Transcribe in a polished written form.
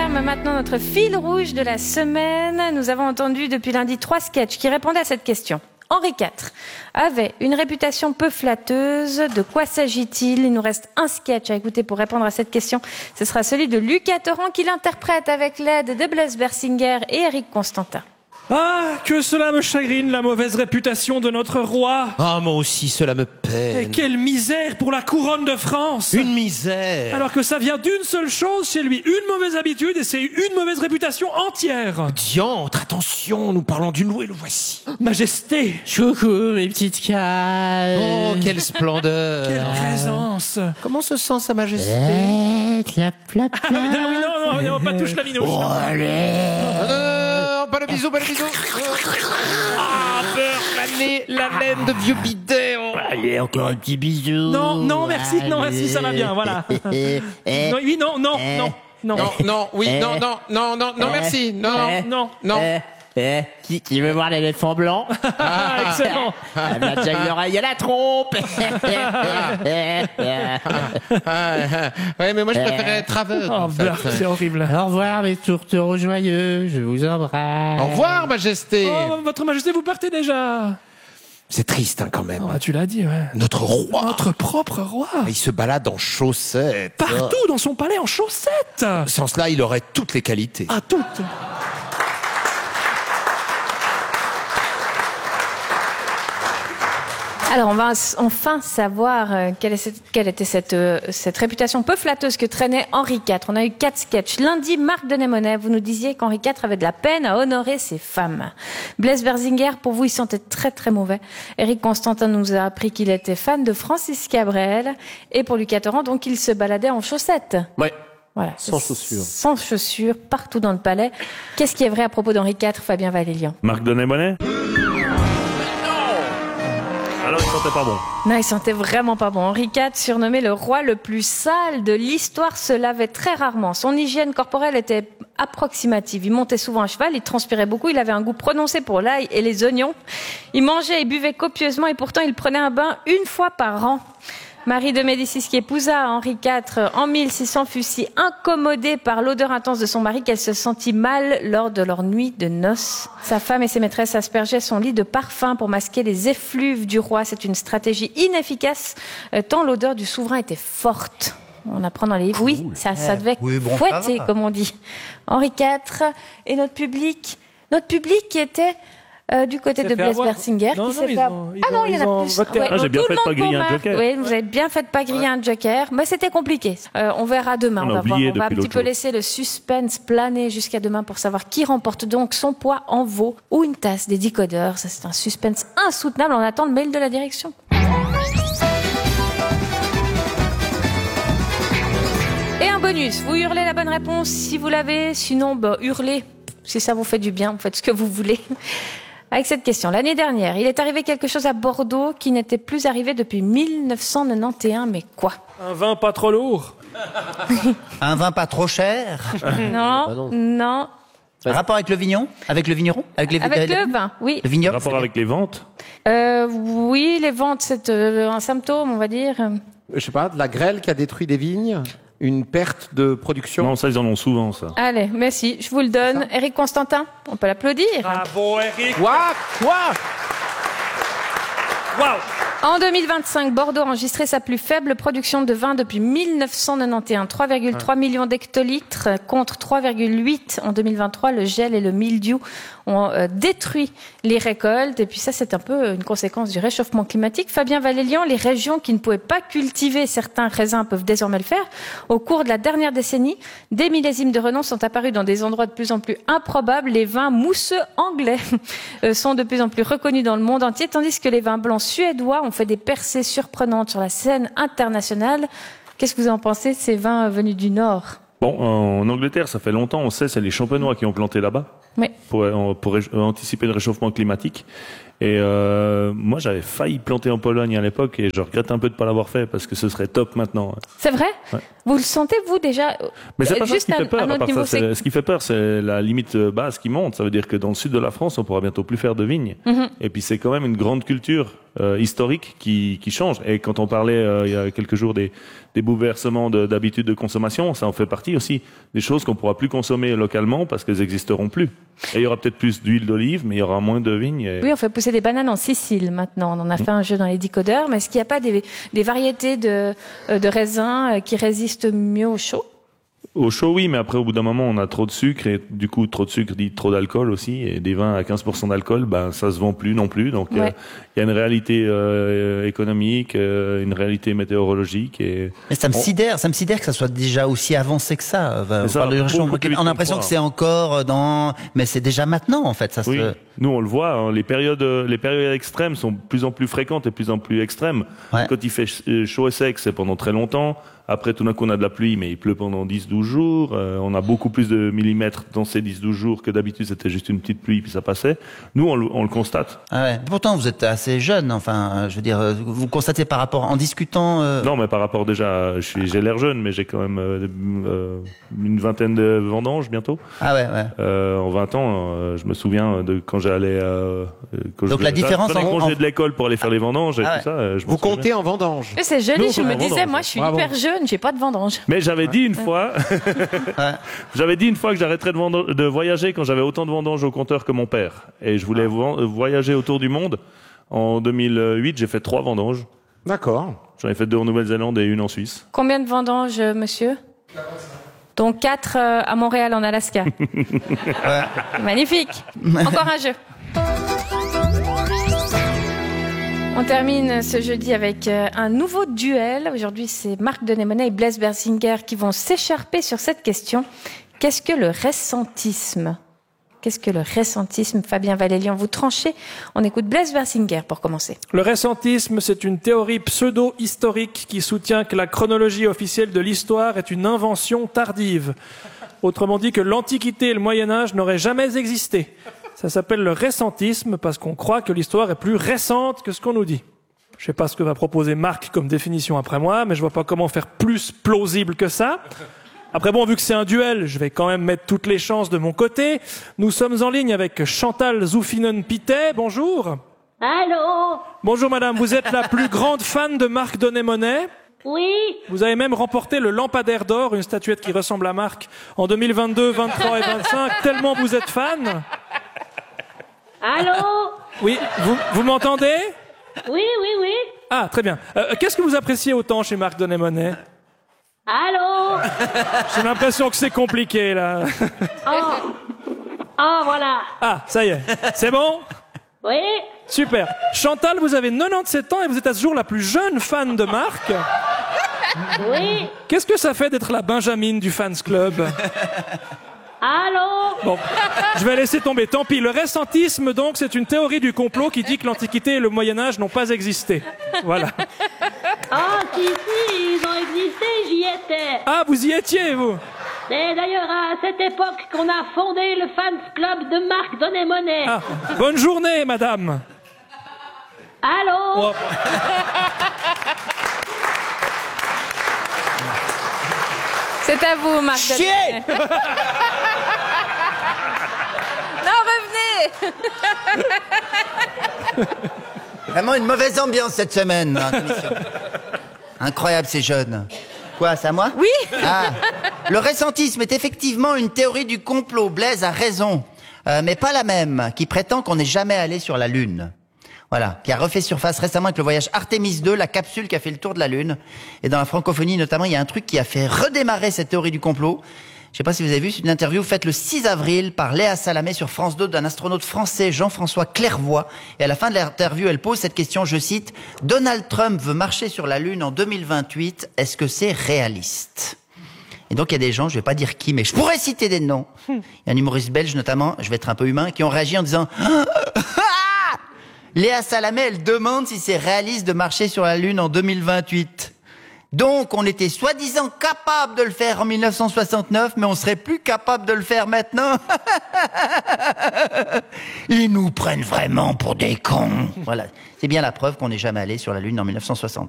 referme maintenant notre fil rouge de la semaine. Nous avons entendu depuis lundi 3 sketchs qui répondaient à cette question. Henri IV avait une réputation peu flatteuse. De quoi s'agit-il? Il nous reste un sketch à écouter pour répondre à cette question. Ce sera celui de Lucas Torrent qui l'interprète avec l'aide de Blaise Bersinger et Eric Constantin. Ah, que cela me chagrine, la mauvaise réputation de notre roi. Ah, moi aussi, cela me peine. Et quelle misère pour la couronne de France. Une misère. Alors que ça vient d'une seule chose chez lui, une mauvaise habitude et c'est une mauvaise réputation entière. Diantre, attention, nous parlons du loup et le voici. Majesté. Coucou, mes petites cailles. Oh, quelle splendeur. Quelle présence. Comment se sent sa majesté? Clap, clap, Ah oui, non, pas touche la minouche. Oh, allez. Pas le bisou, pas le bisou. Ah, beurre, la laine de vieux bidet. Oh. Allez, encore un petit bisou. Non, merci, ça va bien, voilà. Non, merci. Non. Qui veut voir l'éléphant blanc? Ah, excellent. Elle m'a déjà une oreille à la trompe. Ouais, mais moi je préférais être aveugle. Oh, beurre, c'est horrible. Au revoir, mes tourtereaux joyeux. Je vous embrasse. Au revoir, majesté. Oh, votre majesté, vous partez déjà. C'est triste, quand même. Oh, tu l'as dit, ouais. Notre roi. Notre propre roi. Il se balade en chaussettes. Partout dans son palais en chaussettes. Sans cela, il aurait toutes les qualités. Ah, toutes. Alors, on va enfin savoir quelle était cette réputation peu flatteuse que traînait Henri IV. On a eu 4 sketchs. Lundi, Marc Denemonet, vous nous disiez qu'Henri IV avait de la peine à honorer ses femmes. Blaise Bersinger, pour vous, il sentait très très mauvais. Eric Constantin nous a appris qu'il était fan de Francis Cabrel. Et pour Lucas Torrent, donc, il se baladait en chaussettes. Ouais. Voilà. Sans chaussures. Sans chaussures, partout dans le palais. Qu'est-ce qui est vrai à propos d'Henri IV, Fabien Valélian? Marc Denemonet? Alors, il sentait pas bon. Non, il sentait vraiment pas bon. Henri IV, surnommé le roi le plus sale de l'histoire, se lavait très rarement. Son hygiène corporelle était approximative. Il montait souvent à cheval, il transpirait beaucoup, il avait un goût prononcé pour l'ail et les oignons. Il mangeait et buvait copieusement et pourtant il prenait un bain une fois par an. Marie de Médicis, qui épousa Henri IV en 1600, fut si incommodée par l'odeur intense de son mari qu'elle se sentit mal lors de leur nuit de noces. Sa femme et ses maîtresses aspergeaient son lit de parfum pour masquer les effluves du roi. C'est une stratégie inefficace, tant l'odeur du souverain était forte. On apprend dans les livres. Oui, ça devait fouetter, comme on dit. Henri IV et notre public qui était... du côté de Blaise Bersinger, qui s'est fait... Ah non, il y en a plus. J'ai bien fait de pas griller un joker. Oui, vous avez bien fait de pas griller un joker. Mais c'était compliqué. On verra demain. On va voir. On va un petit peu laisser le suspense planer jusqu'à demain pour savoir qui remporte donc son poids en veau ou une tasse des décodeurs. Ça, c'est un suspense insoutenable. On attend le mail de la direction. Et un bonus. Vous hurlez la bonne réponse si vous l'avez. Sinon, hurlez. Si ça vous fait du bien, vous faites ce que vous voulez. Avec cette question, l'année dernière, il est arrivé quelque chose à Bordeaux qui n'était plus arrivé depuis 1991, mais quoi? Un vin pas trop lourd. Un vin pas trop cher. Non. Un rapport avec le vignon? Avec le vigneron? Avec le vin, oui. Le vigneron. Rapport avec les ventes? Oui, les ventes, c'est un symptôme, on va dire. Je sais pas, de la grêle qui a détruit des vignes? Une perte de production? Non, ça, ils en ont souvent, ça. Allez, merci, je vous le donne. Eric Constantin, on peut l'applaudir. Bravo, Eric. Waouh. En 2025, Bordeaux a enregistré sa plus faible production de vin depuis 1991, 3,3 millions d'hectolitres contre 3,8 en 2023. Le gel et le mildiou ont détruit les récoltes. Et puis ça, c'est un peu une conséquence du réchauffement climatique. Fabien Valélian, les régions qui ne pouvaient pas cultiver certains raisins peuvent désormais le faire. Au cours de la dernière décennie, des millésimes de renom sont apparus dans des endroits de plus en plus improbables. Les vins mousseux anglais sont de plus en plus reconnus dans le monde entier, tandis que les vins blancs suédois ont fait des percées surprenantes sur la scène internationale. Qu'est-ce que vous en pensez de ces vins venus du Nord? Bon, en Angleterre, ça fait longtemps, on sait, c'est les champenois qui ont planté là-bas. Oui. Pour anticiper le réchauffement climatique. Et moi, j'avais failli planter en Pologne à l'époque et je regrette un peu de pas l'avoir fait parce que ce serait top maintenant. C'est vrai? Ouais. Vous le sentez, vous, déjà? Mais c'est pas ça ce qui fait peur. À part ça, ce qui fait peur, c'est la limite basse qui monte. Ça veut dire que dans le sud de la France, on pourra bientôt plus faire de vignes. Et puis c'est quand même une grande culture historiques qui changent. Et quand on parlait il y a quelques jours des bouleversements d'habitudes de consommation, ça en fait partie aussi. Des choses qu'on pourra plus consommer localement parce qu'elles n'existeront plus. Et il y aura peut-être plus d'huile d'olive, mais il y aura moins de vignes. Oui, on fait pousser des bananes en Sicile maintenant. On en a fait un jeu dans les décodeurs. Mais est-ce qu'il n'y a pas des variétés de raisins qui résistent mieux au chaud? Au chaud, oui, mais après, au bout d'un moment, on a trop de sucre et du coup, trop de sucre dit trop d'alcool aussi. Et des vins à 15% d'alcool, ça se vend plus non plus. Donc, il y a une réalité économique, une réalité météorologique. Mais ça me sidère que ça soit déjà aussi avancé que ça. On a l'impression que c'est encore mais c'est déjà maintenant, en fait. Nous, on le voit, hein, les périodes extrêmes sont de plus en plus fréquentes et de plus en plus extrêmes. Ouais. Quand il fait chaud et sec, c'est pendant très longtemps. Après, tout d'un coup, on a de la pluie, mais il pleut pendant 10-12 jours. On a beaucoup plus de millimètres dans ces 10-12 jours que d'habitude, c'était juste une petite pluie, puis ça passait. Nous, on le constate. Ah ouais. Pourtant, vous êtes assez jeune. Enfin, je veux dire, vous constatez par rapport, en discutant... Non, mais par rapport déjà, j'ai l'air jeune, mais j'ai quand même une vingtaine de vendanges bientôt. Ah ouais. En 20 ans, je me souviens de quand j'allais... Donc la différence... Prenais congé de l'école pour aller faire les vendanges et tout ça. Vous comptez en vendanges? C'est joli, je me disais, moi, je suis hyper jeune. J'ai pas de vendange. Mais j'avais dit une fois, que j'arrêterais de voyager quand j'avais autant de vendanges au compteur que mon père. Et je voulais voyager autour du monde. En 2008, j'ai fait 3 vendanges. D'accord. J'en ai fait 2 en Nouvelle-Zélande et 1 en Suisse. Combien de vendanges, monsieur? Donc 4 à Montréal, en Alaska. Magnifique. Encore un jeu. On termine ce jeudi avec un nouveau duel. Aujourd'hui, c'est Marc Denémonet et Blaise Berzinger qui vont s'écharper sur cette question. Qu'est-ce que le ressentisme? Qu'est-ce que le ressentisme, Fabien Valélian? Vous tranchez. On écoute Blaise Berzinger pour commencer. Le ressentisme, c'est une théorie pseudo-historique qui soutient que la chronologie officielle de l'histoire est une invention tardive. Autrement dit que l'Antiquité et le Moyen-Âge n'auraient jamais existé. Ça s'appelle le ressentisme parce qu'on croit que l'histoire est plus récente que ce qu'on nous dit. Je sais pas ce que va proposer Marc comme définition après moi, mais je vois pas comment faire plus plausible que ça. Après bon, vu que c'est un duel, je vais quand même mettre toutes les chances de mon côté. Nous sommes en ligne avec Chantal Zoufinen-Pittet. Bonjour. Allô. Bonjour madame, vous êtes la plus grande fan de Marc Denémonet? Oui. Vous avez même remporté le Lampadaire d'or, une statuette qui ressemble à Marc, en 2022, 23 et 25, tellement vous êtes fan. Allô? Oui, vous m'entendez? Oui. Ah, très bien. Qu'est-ce que vous appréciez autant chez Marc Denémonet? Allô? J'ai l'impression que c'est compliqué, là. Oh, voilà. Ah, ça y est. C'est bon? Oui. Super. Chantal, vous avez 97 ans et vous êtes à ce jour la plus jeune fan de Marc. Oui. Qu'est-ce que ça fait d'être la Benjamine du fans club? Allô? Bon, je vais laisser tomber. Tant pis. Le ressentisme, donc, c'est une théorie du complot qui dit que l'Antiquité et le Moyen-Âge n'ont pas existé. Voilà. Ah, si, ils ont existé, j'y étais. Ah, vous y étiez, vous? C'est d'ailleurs à cette époque qu'on a fondé le fans club de Marc Denémonet. Ah, bonne journée, madame. Allô? Oh. C'est à vous, Marc. Chier. Non, revenez. Vraiment une mauvaise ambiance cette semaine, dans la commission. Incroyable, ces jeunes. Quoi, c'est à moi? Oui. Ah, le ressentisme est effectivement une théorie du complot. Blaise a raison, mais pas la même, qui prétend qu'on n'est jamais allé sur la Lune. Voilà, qui a refait surface récemment avec le voyage Artemis 2, la capsule qui a fait le tour de la Lune. Et dans la francophonie notamment, il y a un truc qui a fait redémarrer cette théorie du complot. Je sais pas si vous avez vu, c'est une interview faite le 6 avril par Léa Salamé sur France 2 d'un astronaute français, Jean-François Clairvoy. Et à la fin de l'interview, elle pose cette question, je cite, « Donald Trump veut marcher sur la Lune en 2028, est-ce que c'est réaliste ?» Et donc il y a des gens, je vais pas dire qui, mais je pourrais citer des noms. Il y a un humoriste belge notamment, je vais être un peu humain, qui ont réagi en disant Léa Salamé, elle demande si c'est réaliste de marcher sur la Lune en 2028. Donc, on était soi-disant capable de le faire en 1969, mais on serait plus capable de le faire maintenant. Ils nous prennent vraiment pour des cons. Voilà. C'est bien la preuve qu'on n'est jamais allé sur la Lune en 1960.